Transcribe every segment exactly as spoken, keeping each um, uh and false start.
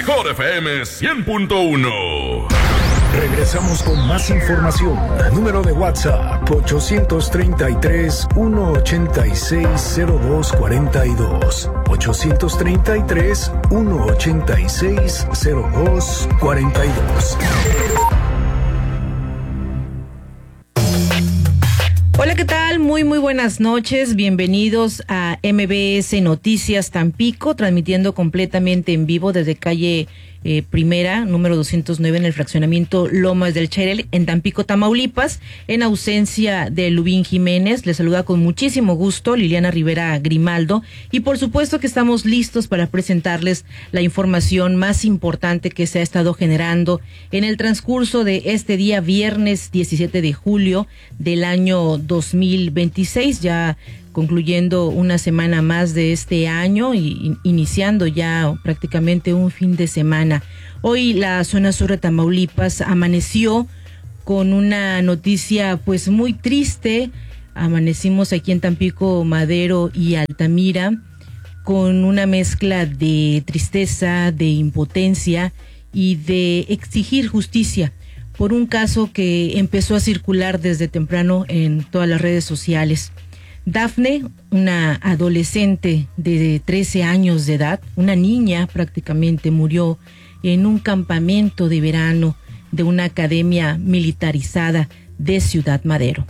Mejor F M cien punto uno. Regresamos con más información. Número de WhatsApp ochocientos treinta y tres, ciento ochenta y seis, cero dos cuarenta y dos. ochocientos treinta y tres, ciento ochenta y seis, cero dos cuarenta y dos. Hola, ¿qué tal? Muy, muy buenas noches. Bienvenidos a M B S Noticias Tampico, transmitiendo completamente en vivo desde calle eh, Primera, número doscientos nueve, en el fraccionamiento Lomas del Chairel, en Tampico, Tamaulipas, en ausencia de Lubín Jiménez. Les saluda con muchísimo gusto Liliana Rivera Grimaldo, y por supuesto que estamos listos para presentarles la información más importante que se ha estado generando en el transcurso de este día, viernes diecisiete de julio del año dos mil veintiséis, ya concluyendo una semana más de este año y iniciando ya prácticamente un fin de semana. Hoy la zona sur de Tamaulipas amaneció con una noticia pues muy triste. Amanecimos aquí en Tampico, Madero y Altamira con una mezcla de tristeza, de impotencia y de exigir justicia por un caso que empezó a circular desde temprano en todas las redes sociales. Dafne, una adolescente de trece años de edad, una niña prácticamente, murió en un campamento de verano de una academia militarizada de Ciudad Madero.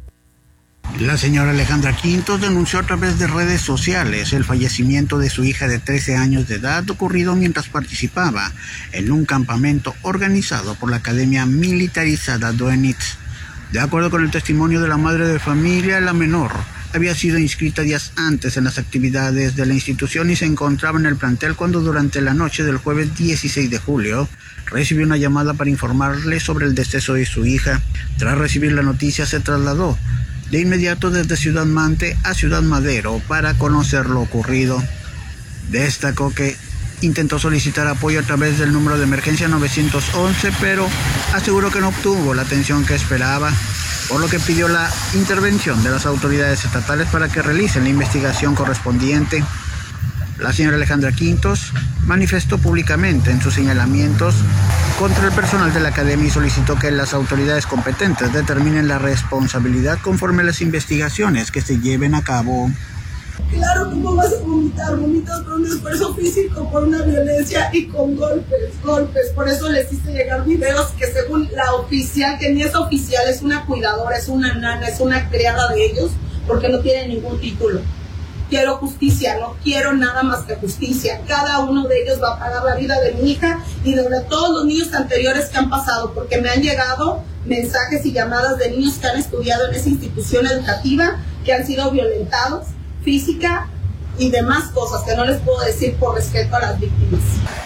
La señora Alejandra Quintos denunció a través de redes sociales el fallecimiento de su hija de trece años de edad, ocurrido mientras participaba en un campamento organizado por la Academia Militarizada Doenitz. De acuerdo con el testimonio de la madre de familia, la menor había sido inscrita días antes en las actividades de la institución y se encontraba en el plantel cuando durante la noche del jueves dieciséis de julio recibió una llamada para informarle sobre el deceso de su hija. Tras recibir la noticia, se trasladó de inmediato desde Ciudad Mante a Ciudad Madero para conocer lo ocurrido. Destacó que intentó solicitar apoyo a través del número de emergencia novecientos once, pero aseguró que no obtuvo la atención que esperaba, por lo que pidió la intervención de las autoridades estatales para que realicen la investigación correspondiente. La señora Alejandra Quintos manifestó públicamente en sus señalamientos contra el personal de la academia y solicitó que las autoridades competentes determinen la responsabilidad conforme a las investigaciones que se lleven a cabo. Claro, ¿cómo vas a vomitar? Vomitas por un esfuerzo físico, por una violencia y con golpes, golpes. Por eso les hice llegar videos que según la oficial, que ni es oficial, es una cuidadora, es una nana, es una criada de ellos, porque no tiene ningún título. Quiero justicia, no quiero nada más que justicia. Cada uno de ellos va a pagar la vida de mi hija y de todos los niños anteriores que han pasado, porque me han llegado mensajes y llamadas de niños que han estudiado en esa institución educativa, que han sido violentados física y demás cosas que no les puedo decir por respeto a las víctimas.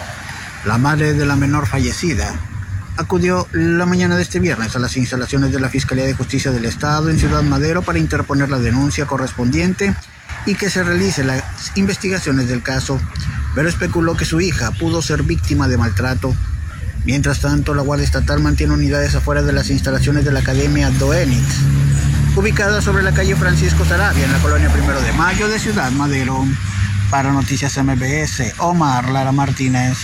La madre de la menor fallecida acudió la mañana de este viernes a las instalaciones de la Fiscalía de Justicia del Estado en Ciudad Madero para interponer la denuncia correspondiente y que se realicen las investigaciones del caso, pero especuló que su hija pudo ser víctima de maltrato. Mientras tanto, la Guardia Estatal mantiene unidades afuera de las instalaciones de la Academia Doenitz, ubicada sobre la calle Francisco Sarabia, en la colonia Primero de Mayo de Ciudad Madero. Para Noticias M B S, Omar Lara Martínez.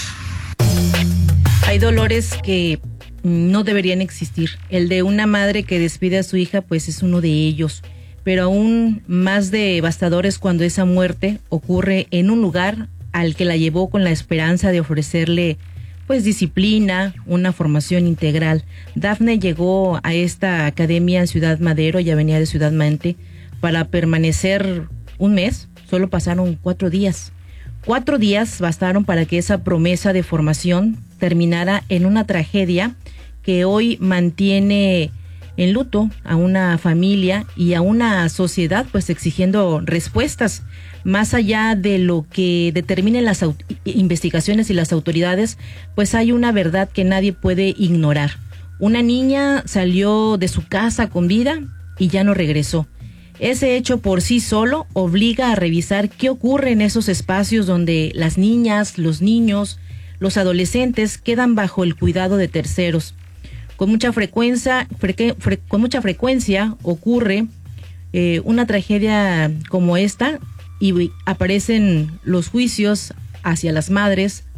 Hay dolores que no deberían existir. El de una madre que despide a su hija, pues es uno de ellos. Pero aún más devastador es cuando esa muerte ocurre en un lugar al que la llevó con la esperanza de ofrecerle pues disciplina, una formación integral. Dafne llegó a esta academia en Ciudad Madero, ya venía de Ciudad Mante, para permanecer un mes. Solo pasaron cuatro días. Cuatro días bastaron para que esa promesa de formación terminara en una tragedia que hoy mantiene en luto a una familia y a una sociedad, pues exigiendo respuestas. Más allá de lo que determinen las investigaciones y las autoridades, pues hay una verdad que nadie puede ignorar. Una niña salió de su casa con vida y ya no regresó. Ese hecho por sí solo obliga a revisar qué ocurre en esos espacios donde las niñas, los niños, los adolescentes quedan bajo el cuidado de terceros. Con mucha frecuencia, freque, fre, con mucha frecuencia ocurre eh, una tragedia como esta y aparecen los juicios hacia las madres,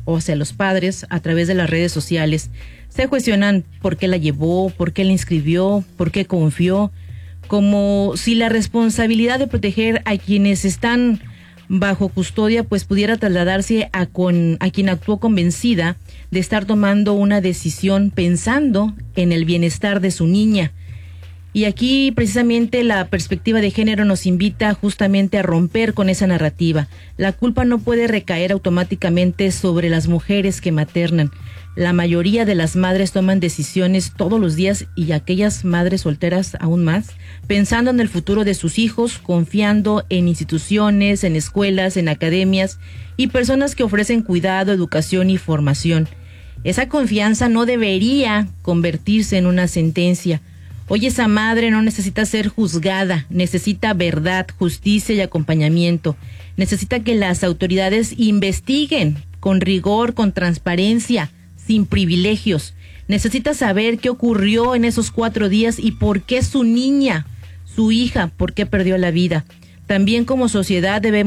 o hacia los padres a través de las redes sociales. Se cuestionan por qué la llevó, por qué la inscribió, por qué confió, como si la responsabilidad de proteger a quienes están bajo custodia pues pudiera trasladarse a, con, a quien actuó convencida de estar tomando una decisión pensando en el bienestar de su niña. Y aquí precisamente la perspectiva de género nos invita justamente a romper con esa narrativa. La culpa no puede recaer automáticamente sobre las mujeres que maternan. La mayoría de las madres toman decisiones todos los días, y aquellas madres solteras aún más, pensando en el futuro de sus hijos, confiando en instituciones, en escuelas, en academias y personas que ofrecen cuidado, educación y formación. Esa confianza no debería convertirse en una sentencia. Hoy esa madre no necesita ser juzgada, necesita verdad, justicia y acompañamiento. Necesita que las autoridades investiguen con rigor, con transparencia, sin privilegios. Necesita saber qué ocurrió en esos cuatro días y por qué su niña, su hija, por qué perdió la vida. También como sociedad debemos